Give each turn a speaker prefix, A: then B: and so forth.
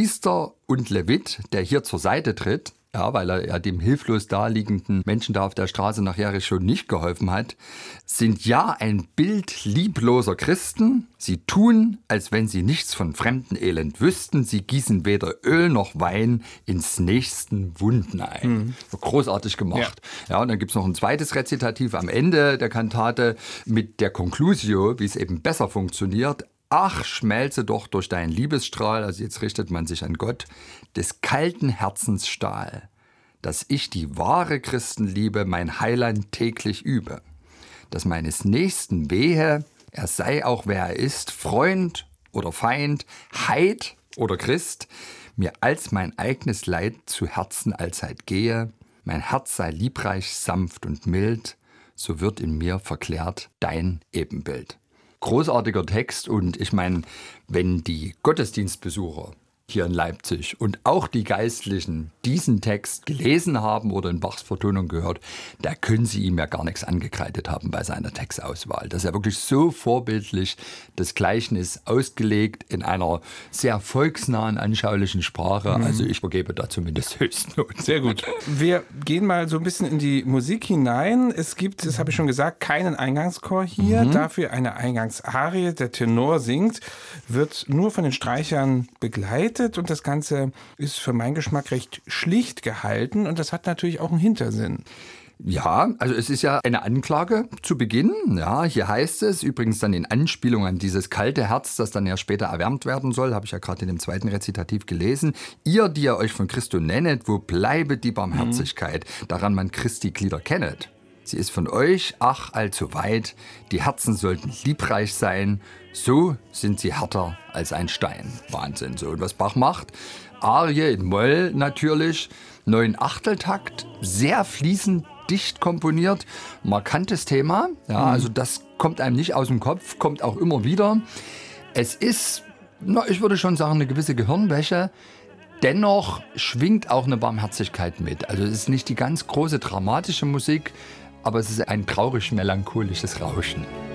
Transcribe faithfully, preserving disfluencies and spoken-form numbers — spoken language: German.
A: Priester und Levit, der hier zur Seite tritt, ja, weil er ja dem hilflos daliegenden Menschen da auf der Straße nach Jericho nicht geholfen hat, sind ja ein Bild liebloser Christen. Sie tun, als wenn sie nichts von Fremdenelend wüssten. Sie gießen weder Öl noch Wein ins nächsten Wunden ein. Mhm. Großartig gemacht. Ja. Ja, und dann gibt es noch ein zweites Rezitativ am Ende der Kantate mit der Conclusio, wie es eben besser funktioniert. Ach, schmelze doch durch deinen Liebesstrahl, also jetzt richtet man sich an Gott, des kalten Herzens Stahl, dass ich die wahre Christenliebe, mein Heiland täglich übe, dass meines Nächsten wehe, er sei auch wer er ist, Freund oder Feind, Heid oder Christ, mir als mein eigenes Leid zu Herzen allzeit gehe, mein Herz sei liebreich, sanft und mild, so wird in mir verklärt dein Ebenbild. Großartiger Text und ich meine, wenn die Gottesdienstbesucher hier in Leipzig und auch die Geistlichen diesen Text gelesen haben oder in Bachs Vertonung gehört, da können sie ihm ja gar nichts angekreidet haben bei seiner Textauswahl. Das ist ja wirklich so vorbildlich, das Gleichnis ausgelegt in einer sehr volksnahen, anschaulichen Sprache. Mhm. Also ich vergebe da zumindest Höchstnoten.
B: Sehr gut. Wir gehen mal so ein bisschen in die Musik hinein. Es gibt, das habe ich schon gesagt, keinen Eingangschor hier, mhm. dafür eine Eingangsarie. Der Tenor singt, wird nur von den Streichern begleitet. Und das Ganze ist für meinen Geschmack recht schlicht gehalten und das hat natürlich auch einen Hintersinn.
A: Ja, also es ist ja eine Anklage zu Beginn. Ja, hier heißt es, übrigens dann in Anspielung an dieses kalte Herz, das dann ja später erwärmt werden soll, habe ich ja gerade in dem zweiten Rezitativ gelesen. Ihr, die ihr euch von Christo nennet, wo bleibet die Barmherzigkeit, mhm. daran man Christi Glieder kennet. Sie ist von euch, ach, allzu weit, die Herzen sollten liebreich sein, so sind sie härter als ein Stein. Wahnsinn, so. Und was Bach macht, Arie in Moll natürlich, neun Achteltakt, sehr fließend, dicht komponiert, markantes Thema, ja, mhm. also das kommt einem nicht aus dem Kopf, kommt auch immer wieder. Es ist, na, ich würde schon sagen, eine gewisse Gehirnwäsche. Dennoch schwingt auch eine Barmherzigkeit mit. Also es ist nicht die ganz große dramatische Musik, aber es ist ein traurig-melancholisches Rauschen.